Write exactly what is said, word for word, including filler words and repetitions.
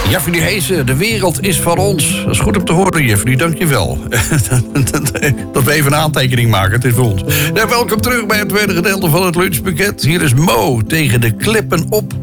Jeffrey Heesen, de wereld is van ons. Dat is goed om te horen, Jeffrey, dankjewel. Dat we even een aantekening maken, het is voor ons. Ja, welkom terug bij het tweede gedeelte van het lunchpakket. Hier is Mo tegen de klippen op.